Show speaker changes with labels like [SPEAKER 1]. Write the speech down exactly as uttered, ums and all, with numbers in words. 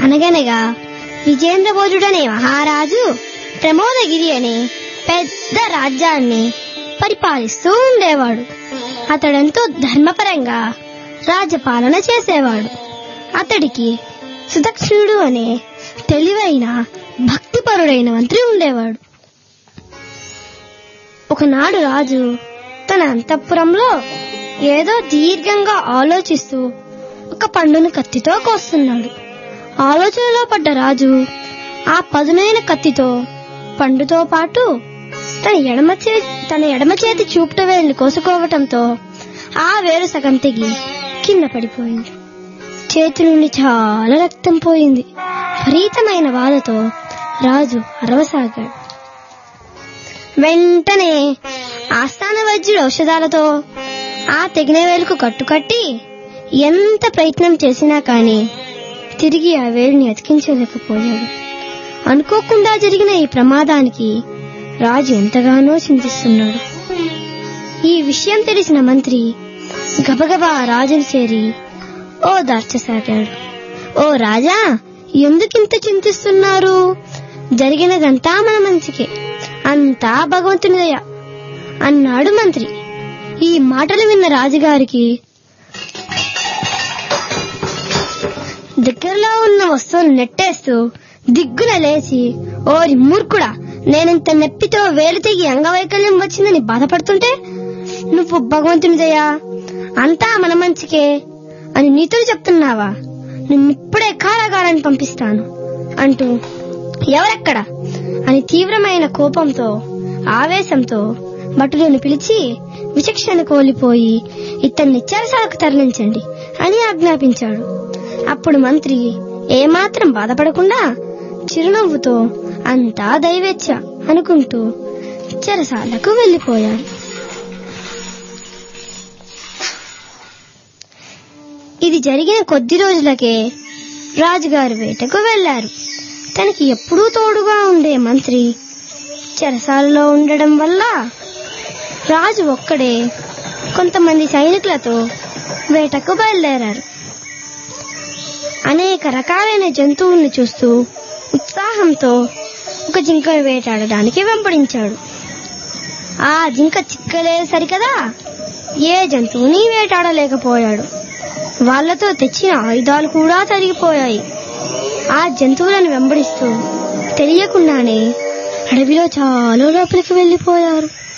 [SPEAKER 1] అనగనగా విజేంద్రభోజుడనే మహారాజు ప్రమోదగిరి అనే పెద్ద రాజ్యాన్ని పరిపాలిస్తూ ఉండేవాడు. అతడెంతో ధర్మపరంగా రాజ్యపాలన చేసేవాడు. అతడికి సుదక్షిణుడు అనే తెలివైన భక్తిపరుడైన మంత్రి ఉండేవాడు. ఒకనాడు రాజు తన అంతఃపురంలో ఏదో దీర్ఘంగా ఆలోచిస్తూ ఒక పండును కత్తితో కోస్తున్నాడు. ఆలోచనలో పడ్డ రాజు ఆ పదునైన కత్తితో పండుతో పాటు తన ఎడమ చేతి తన ఎడమ చేతి చూపుట వేలుని కోసుకోవటంతో ఆ వేలు సగం తెగి కింద పడిపోయింది. చేతి నుండి చాలా రక్తం పోయింది. విపరీతమైన బాధతో రాజు అరవసాగాడు. వెంటనే ఆస్థాన వైద్యుడు ఔషధాలతో ఆ తెగిన వేలుకు కట్టుకట్టి ఎంత ప్రయత్నం చేసినా కానీ తిరిగి ఆ వేలుని అతికించలేకపోయాడు. అనుకోకుండా జరిగిన ఈ ప్రమాదానికి రాజు ఎంతగానో చింతిస్తున్నాడు. ఈ విషయం తెలిసిన మంత్రి గబగబా రాజును చేరి ఓ దార్చసాగాడు. ఓ రాజా, ఎందుకింత చింతిస్తున్నారు? జరిగినదంతా మన మంచికే, అంతా భగవంతుని దయ అన్నాడు మంత్రి. ఈ మాటలు విన్న రాజుగారికి దగ్గరలో ఉన్న వస్తువులు నెట్టేస్తూ దిగ్గున లేచి, ఓరి మూర్ఖుడా, నేనింత నొప్పితో వేలు తెగి అంగవైకల్యం వచ్చిందని బాధపడుతుంటే నువ్వు భగవంతుని దయా, అంతా మన మంచికే అని నీతులు చెప్తున్నావా? నిన్నిప్పుడే కారాగారాన్ని పంపిస్తాను అంటూ ఎవరెక్కడ అని తీవ్రమైన కోపంతో ఆవేశంతో భటులను పిలిచి విచక్షణ కోల్పోయి ఇతన్ని చెరసాలకు తరలించండి అని ఆజ్ఞాపించాడు. అప్పుడు మంత్రి ఏమాత్రం బాధపడకుండా చిరునవ్వుతో అంతా దైవేచ్ఛ అనుకుంటూ చెరసాలకు వెళ్లిపోయాడు. ఇది జరిగిన కొద్ది రోజులకే రాజుగారు వేటకు వెళ్లారు. తనకి ఎప్పుడూ తోడుగా ఉండే మంత్రి చెరసాలలో ఉండడం వల్ల రాజు ఒక్కడే కొంతమంది సైనికులతో వేటకు బయలుదేరారు. అనేక రకాలైన జంతువుల్ని చూస్తూ ఉత్సాహంతో ఒక జింకను వేటాడడానికి వెంబడించాడు. ఆ జింక చిక్కలే సరికదా ఏ జంతువుని వేటాడలేకపోయాడు. వాళ్లతో తెచ్చిన ఆయుధాలు కూడా తరిగిపోయాయి. ఆ జంతువులను వెంబడిస్తూ తెలియకుండానే అడవిలో చాలా లోపలికి వెళ్లిపోయారు.